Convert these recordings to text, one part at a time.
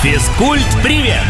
Физкульт-привет!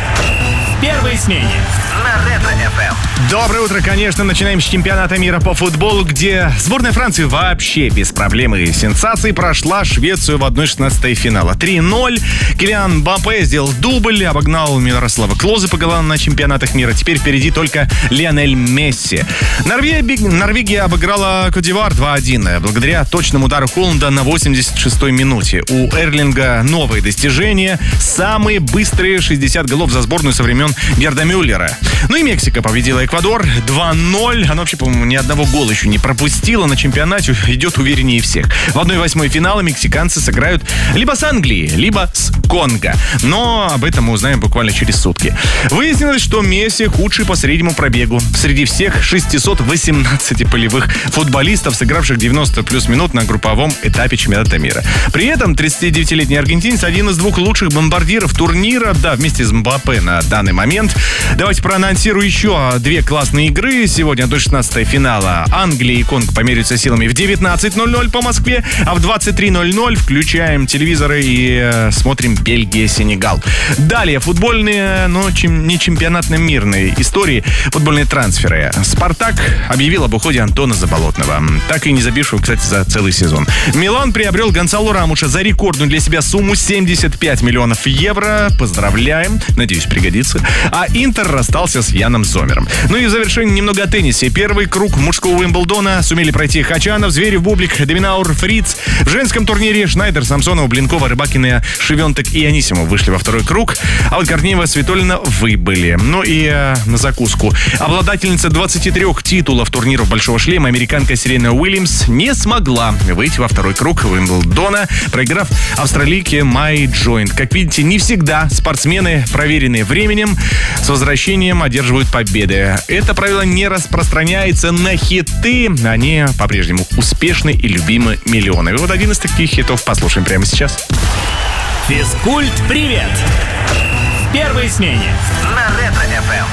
В первой смене на Ретро-ФМ. Доброе утро, конечно. Начинаем с чемпионата мира по футболу, где сборная Франции вообще без проблем и сенсаций прошла Швецию в 1/16 финала. 3-0. Килиан Мбаппе сделал дубль, обогнал Мирослава Клозе по голам на чемпионатах мира. Теперь впереди только Лионель Месси. Норвегия обыграла Кот-д'Ивуар 2-1 благодаря точному удару Холланда на 86-й минуте. У Эрлинга новые достижения. Самые быстрые 60 голов за сборную со времен Герда Мюллера. Ну и Мексика победила Эквадор 2-0. Она вообще, по-моему, ни одного гола еще не пропустила на чемпионате. Идет увереннее всех. В 1/8 финала мексиканцы сыграют либо с Англией, либо с Конго. Но об этом мы узнаем буквально через сутки. Выяснилось, что Месси худший по среднему пробегу. Среди всех 618 полевых футболистов, сыгравших 90 плюс минут на групповом этапе чемпионата мира. При этом 39-летний аргентинец один из двух лучших бомбардиров турнира. Да, вместе с Мбаппе на данный момент. Давайте проанонсирую еще две классные игры. Сегодня 1/16 финала. Англия и Конго померяются силами в 19:00 по Москве, а в 23:00 включаем телевизоры и смотрим Бельгия-Сенегал. Далее футбольные, но не чемпионатно-мирные истории, футбольные трансферы. «Спартак» объявил об уходе Антона Заболотного, так и не забившего, кстати, за целый сезон. Милан приобрел Гонсало Рамуша за рекордную для себя сумму 75 миллионов евро. Поздравляем, надеюсь, пригодится. А Интер расстался с Яном Зомером. Ну и в завершение немного о теннисе. Первый круг мужского Уимблдона сумели пройти Хачанов, Зверев, Бублик, Доминаур, Фриц. В женском турнире Шнайдер, Самсонова, Блинкова, Рыбакина, Шевентек и Анисимов вышли во второй круг. А вот Корнеева, Светулина выбыли. Ну и на закуску. Обладательница 23 титулов турниров «Большого шлема» американка Серена Уильямс не смогла выйти во второй круг Уимблдона, проиграв австралийке Май Джойнт. Как видите, не всегда спортсмены, проверенные временем, с возвращением одерживают победы. Это правило не распространяется на хиты. Они по-прежнему успешны и любимы миллионами. Вот один из таких хитов послушаем прямо сейчас. Физкульт-привет! В первой смене на Ретро-ФМ.